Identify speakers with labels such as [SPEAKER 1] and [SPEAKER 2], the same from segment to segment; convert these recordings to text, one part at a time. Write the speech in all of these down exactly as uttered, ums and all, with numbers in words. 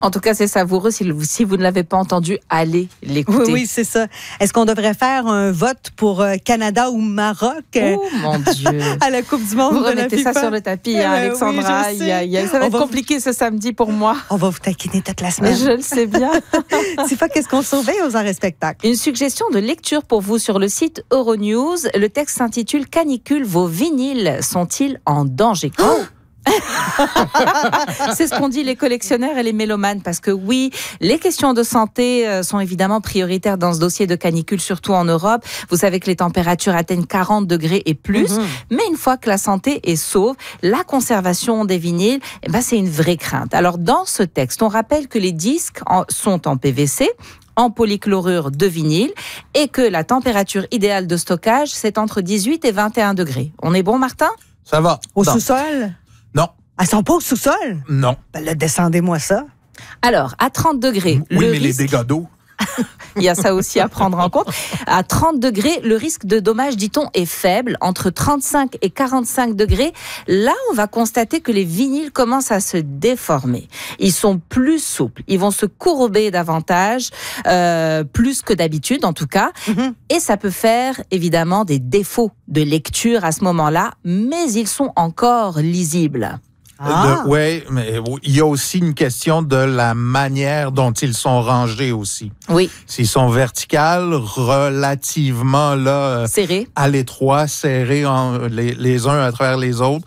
[SPEAKER 1] En tout cas, c'est savoureux. Si, si vous ne l'avez pas entendu, allez l'écouter.
[SPEAKER 2] Oui, oui, c'est ça. Est-ce qu'on devrait faire un vote pour euh, Canada ou Maroc euh,
[SPEAKER 1] Oh mon Dieu!
[SPEAKER 2] à la Coupe du Monde
[SPEAKER 1] Vous
[SPEAKER 2] de la
[SPEAKER 1] remettez
[SPEAKER 2] FIFA?
[SPEAKER 1] ça sur le tapis, hein,
[SPEAKER 2] Euh,
[SPEAKER 1] Alexandra.
[SPEAKER 2] oui, je
[SPEAKER 1] il y a, il y a, ça va
[SPEAKER 2] On
[SPEAKER 1] être
[SPEAKER 2] va
[SPEAKER 1] compliqué ce samedi pour moi.
[SPEAKER 2] On va vous taquiner toute la semaine.
[SPEAKER 1] Je le sais bien.
[SPEAKER 2] Tifa, qu'est-ce qu'on surveille aux arts et spectacles?
[SPEAKER 1] Une suggestion de lecture pour vous sur le site Euronews. Le texte s'intitule « Canicule, vos vinyles sont-ils en danger ?» Oh C'est ce qu'ont dit les collectionneurs et les mélomanes, parce que oui, les questions de santé sont évidemment prioritaires dans ce dossier de canicule, surtout en Europe. Vous savez que les températures atteignent quarante degrés et plus, mmh. mais une fois que la santé est sauve, la conservation des vinyles, eh ben, c'est une vraie crainte. Alors dans ce texte, on rappelle que les disques en, sont en P V C, en polychlorure de vinyle, et que la température idéale de stockage, c'est entre dix-huit et vingt et un degrés. On est bon, Martin?
[SPEAKER 3] Ça va.
[SPEAKER 2] Au
[SPEAKER 3] non.
[SPEAKER 2] sous-sol?
[SPEAKER 3] Non.
[SPEAKER 2] Elles sont pas au sous-sol?
[SPEAKER 3] Non.
[SPEAKER 2] Ben là, descendez-moi ça.
[SPEAKER 1] Alors, à trente degrés,
[SPEAKER 3] oui,
[SPEAKER 1] le
[SPEAKER 3] mais
[SPEAKER 1] risque...
[SPEAKER 3] les dégâts d'eau.
[SPEAKER 1] Il y a ça aussi à prendre en compte. À trente degrés, le risque de dommage, dit-on, est faible. Entre trente-cinq et quarante-cinq degrés, là, on va constater que les vinyles commencent à se déformer. Ils sont plus souples. Ils vont se courber davantage, euh, plus que d'habitude, en tout cas. Mm-hmm. Et ça peut faire, évidemment, des défauts de lecture à ce moment-là, mais ils sont encore lisibles.
[SPEAKER 3] Ah. Oui, mais il y a aussi une question de la manière dont ils sont rangés aussi.
[SPEAKER 1] Oui.
[SPEAKER 3] S'ils sont verticales, relativement là,
[SPEAKER 1] serrés,
[SPEAKER 3] à l'étroit, serrés en, les, les uns à travers les autres,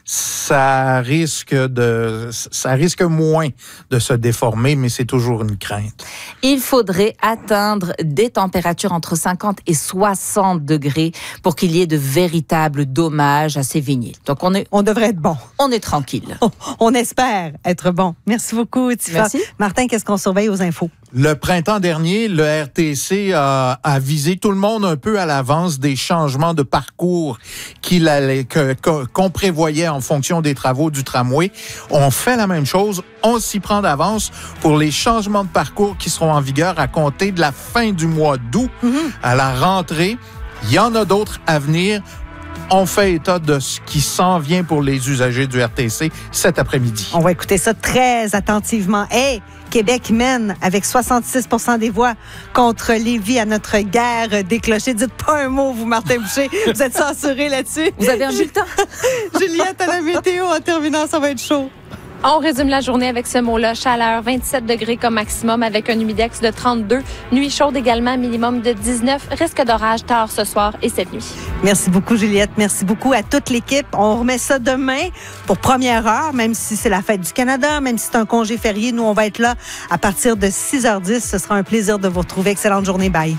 [SPEAKER 3] ça risque de, ça risque moins de se déformer, mais c'est toujours une crainte.
[SPEAKER 1] Il faudrait atteindre des températures entre cinquante et soixante degrés pour qu'il y ait de véritables dommages à ces vinyles. Donc on est,
[SPEAKER 2] on devrait être bon.
[SPEAKER 1] On est tranquille.
[SPEAKER 2] On, on espère être bon. Merci beaucoup, Tifa.
[SPEAKER 1] Merci.
[SPEAKER 2] Martin, qu'est-ce qu'on surveille aux infos?
[SPEAKER 3] Le printemps dernier, le R T C a, a visé tout le monde un peu à l'avance des changements de parcours qu'il allait, que, qu'on prévoyait en fonction des travaux du tramway. On fait la même chose. On s'y prend d'avance pour les changements de parcours qui seront en vigueur à compter de la fin du mois d'août mm-hmm. à la rentrée. Il y en a d'autres à venir. On fait état de ce qui s'en vient pour les usagers du R T C cet après-midi.
[SPEAKER 2] On va écouter ça très attentivement. Hey, Québec mène avec soixante-six pour cent des voix contre Lévis à notre guerre des clochers. Dites pas un mot, vous, Martin Boucher. Vous êtes censuré là-dessus.
[SPEAKER 1] Vous avez un bulletin?
[SPEAKER 2] Juliette, à la météo, en terminant, ça va être chaud.
[SPEAKER 4] On résume la journée avec ce mot-là. Chaleur, vingt-sept degrés comme maximum avec un humidex de trente-deux. Nuit chaude également, minimum de dix-neuf. Risque d'orage tard ce soir et cette nuit.
[SPEAKER 2] Merci beaucoup, Juliette. Merci beaucoup à toute l'équipe. On remet ça demain pour première heure, même si c'est la fête du Canada, même si c'est un congé férié. Nous, on va être là à partir de six heures dix. Ce sera un plaisir de vous retrouver. Excellente journée. Bye.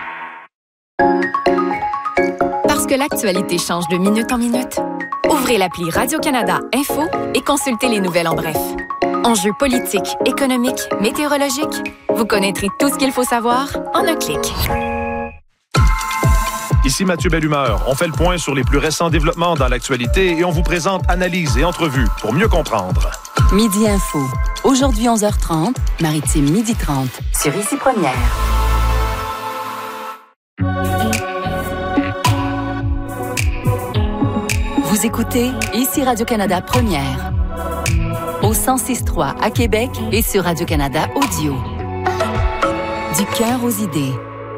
[SPEAKER 5] Parce que l'actualité change de minute en minute, ouvrez l'appli Radio-Canada Info et consultez les nouvelles en bref. Enjeux politiques, économiques, météorologiques, vous connaîtrez tout ce qu'il faut savoir en un clic.
[SPEAKER 6] Ici Mathieu Bellumeur. On fait le point sur les plus récents développements dans l'actualité et on vous présente analyses et entrevues pour mieux comprendre.
[SPEAKER 7] Midi Info. Aujourd'hui onze heures trente, Maritime midi trente, sur Ici Première. Vous écoutez Ici Radio-Canada Première. Au cent six trois à Québec et sur Radio-Canada Audio. Du cœur aux idées.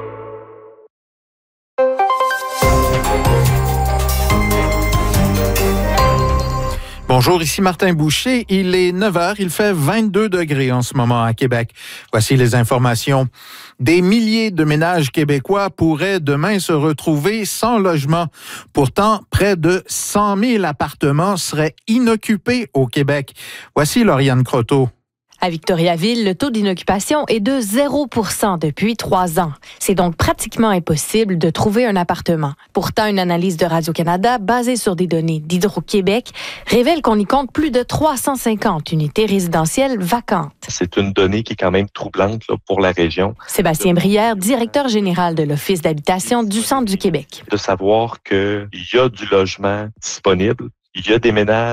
[SPEAKER 3] Bonjour, ici Martin Boucher. Il est neuf heures, il fait vingt-deux degrés en ce moment à Québec. Voici les informations. Des milliers de ménages québécois pourraient demain se retrouver sans logement. Pourtant, près de cent mille appartements seraient inoccupés au Québec. Voici Lauriane Croteau.
[SPEAKER 8] À Victoriaville, le taux d'inoccupation est de zéro pour cent depuis trois ans. C'est donc pratiquement impossible de trouver un appartement. Pourtant, une analyse de Radio-Canada basée sur des données d'Hydro-Québec révèle qu'on y compte plus de trois cent cinquante unités résidentielles vacantes.
[SPEAKER 9] C'est une donnée qui est quand même troublante là, pour la région.
[SPEAKER 8] Sébastien Brière, directeur général de l'Office d'habitation du Centre du Québec.
[SPEAKER 9] De savoir qu'il y a du logement disponible, il y a des ménages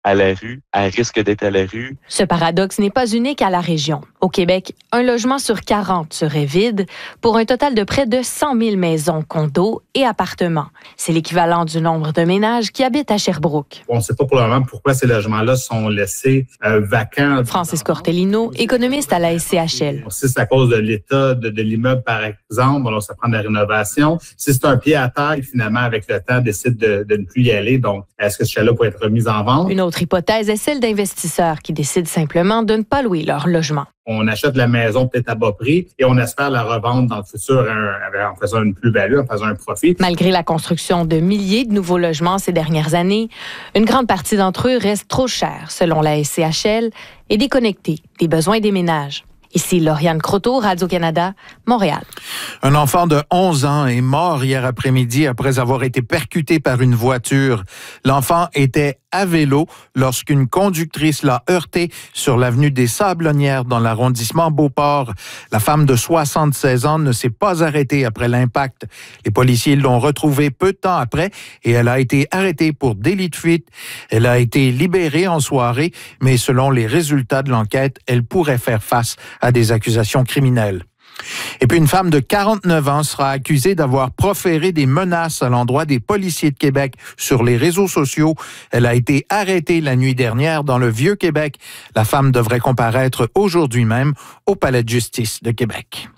[SPEAKER 9] à la rue, à risque d'être à la rue.
[SPEAKER 8] Ce paradoxe n'est pas unique à la région. Au Québec, un logement sur quarante serait vide pour un total de près de cent mille maisons, condos et appartements. C'est l'équivalent du nombre de ménages qui habitent à Sherbrooke.
[SPEAKER 10] On ne sait pas pour le moment pourquoi ces logements-là sont laissés euh, vacants.
[SPEAKER 8] Francis Cortellino, économiste à la S C H L.
[SPEAKER 10] Si c'est à cause de l'état de, de l'immeuble, par exemple, alors ça prend de la rénovation. Si c'est un pied à terre, finalement, avec le temps, décide de, de ne plus y aller. Donc, est-ce que ce chalet pourrait être remis en vente?
[SPEAKER 8] Une autre hypothèse est celle d'investisseurs qui décident simplement de ne pas louer leur logement.
[SPEAKER 10] On achète la maison peut-être à bas prix et on espère la revendre dans le futur en faisant une plus-value, en faisant un profit.
[SPEAKER 8] Malgré la construction de milliers de nouveaux logements ces dernières années, une grande partie d'entre eux reste trop chers, selon la S C H L, et déconnectés des besoins des ménages. Ici Lauriane Croteau, Radio-Canada, Montréal.
[SPEAKER 3] Un enfant de onze ans est mort hier après-midi après avoir été percuté par une voiture. L'enfant était à vélo lorsqu'une conductrice l'a heurté sur l'avenue des Sablonnières dans l'arrondissement Beauport. La femme de soixante-seize ans ne s'est pas arrêtée après l'impact. Les policiers l'ont retrouvée peu de temps après et elle a été arrêtée pour délit de fuite. Elle a été libérée en soirée, mais selon les résultats de l'enquête, elle pourrait faire face à des accusations criminelles. Et puis une femme de quarante-neuf ans sera accusée d'avoir proféré des menaces à l'endroit des policiers de Québec sur les réseaux sociaux. Elle a été arrêtée la nuit dernière dans le Vieux-Québec. La femme devrait comparaître aujourd'hui même au Palais de justice de Québec.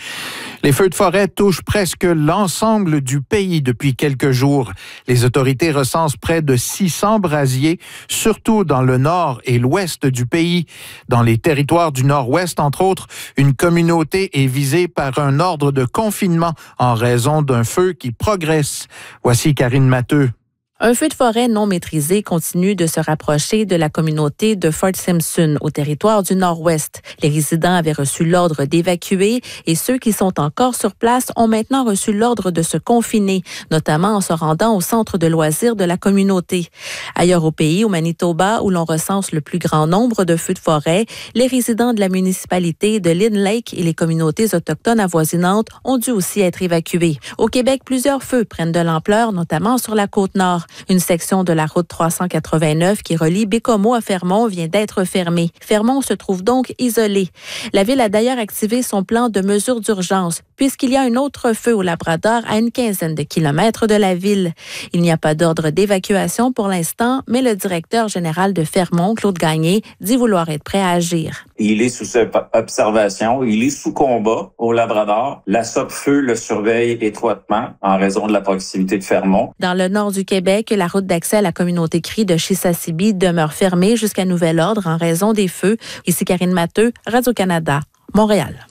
[SPEAKER 3] Les feux de forêt touchent presque l'ensemble du pays depuis quelques jours. Les autorités recensent près de six cents brasiers, surtout dans le nord et l'ouest du pays. Dans les territoires du nord-ouest, entre autres, une communauté est visée par un ordre de confinement en raison d'un feu qui progresse. Voici Karine Matteux.
[SPEAKER 11] Un feu de forêt non maîtrisé continue de se rapprocher de la communauté de Fort Simpson, au territoire du Nord-Ouest. Les résidents avaient reçu l'ordre d'évacuer et ceux qui sont encore sur place ont maintenant reçu l'ordre de se confiner, notamment en se rendant au centre de loisirs de la communauté. Ailleurs au pays, au Manitoba, où l'on recense le plus grand nombre de feux de forêt, les résidents de la municipalité de Lynn Lake et les communautés autochtones avoisinantes ont dû aussi être évacués. Au Québec, plusieurs feux prennent de l'ampleur, notamment sur la Côte-Nord. Une section de la route trois cent quatre-vingt-neuf qui relie Bécomo à Fermont vient d'être fermée. Fermont se trouve donc isolé. La ville a d'ailleurs activé son plan de mesures d'urgence, puisqu'il y a un autre feu au Labrador à une quinzaine de kilomètres de la ville. Il n'y a pas d'ordre d'évacuation pour l'instant, mais le directeur général de Fermont, Claude Gagné, dit vouloir être prêt à agir.
[SPEAKER 12] Il est sous observation, il est sous combat au Labrador. La Sopfeu le surveille étroitement en raison de la proximité de Fermont.
[SPEAKER 11] Dans le nord du Québec, la route d'accès à la communauté Cri de Chisasibi demeure fermée jusqu'à nouvel ordre en raison des feux. Ici Karine Matteux, Radio-Canada, Montréal.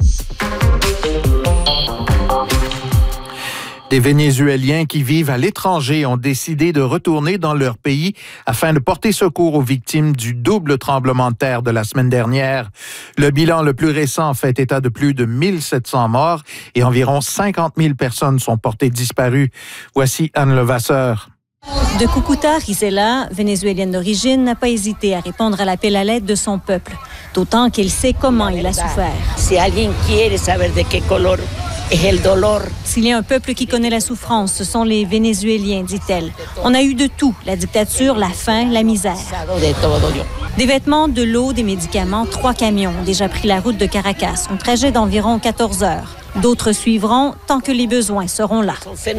[SPEAKER 3] Des Vénézuéliens qui vivent à l'étranger ont décidé de retourner dans leur pays afin de porter secours aux victimes du double tremblement de terre de la semaine dernière. Le bilan le plus récent fait état de plus de mille sept cents morts et environ cinquante mille personnes sont portées disparues. Voici Anne Levasseur.
[SPEAKER 13] De Cucuta, Gisela, vénézuélienne d'origine, n'a pas hésité à répondre à l'appel à l'aide de son peuple, d'autant qu'elle sait comment il a souffert.
[SPEAKER 14] Si alguien quiere saber de qué color es el dolor.
[SPEAKER 13] S'il y a un peuple qui connaît la souffrance, ce sont les Vénézuéliens, dit-elle. On a eu de tout, la dictature, la faim, la misère. Des vêtements, de l'eau, des médicaments, trois camions ont déjà pris la route de Caracas, un trajet d'environ quatorze heures. D'autres suivront tant que les besoins seront là.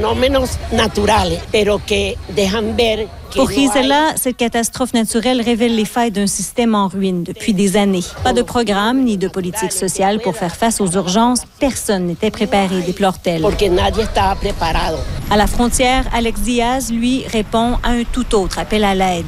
[SPEAKER 13] Pour Gisela, cette catastrophe naturelle révèle les failles d'un système en ruine depuis des années. Pas de programme ni de politique sociale pour faire face aux urgences. Personne n'était préparé, déplore-t-elle. À la frontière, Alex Diaz, lui, répond à un tout autre appel à l'aide.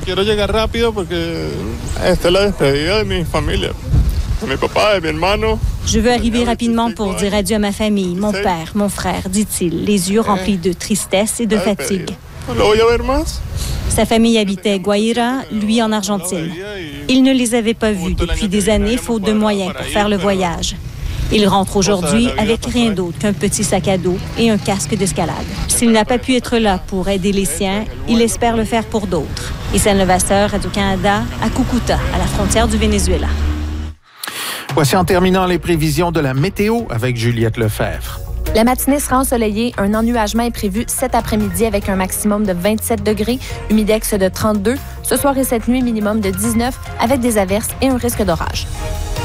[SPEAKER 13] Je veux arriver rapidement pour dire adieu à ma famille, mon père, mon frère, dit-il, les yeux remplis de tristesse et de fatigue. Sa famille habitait Guaira, lui en Argentine. Il ne les avait pas vus depuis des années, faute de moyens pour faire le voyage. Il rentre aujourd'hui avec rien d'autre qu'un petit sac à dos et un casque d'escalade. S'il n'a pas pu être là pour aider les siens, il espère le faire pour d'autres. Issa Levasseur, Radio-Canada, à Cucuta, à la frontière du Venezuela.
[SPEAKER 3] Voici en terminant les prévisions de la météo avec Juliette Lefebvre.
[SPEAKER 4] La matinée sera ensoleillée. Un ennuagement est prévu cet après-midi avec un maximum de vingt-sept degrés, humidex de trente-deux. Ce soir et cette nuit, minimum de dix-neuf avec des averses et un risque d'orage.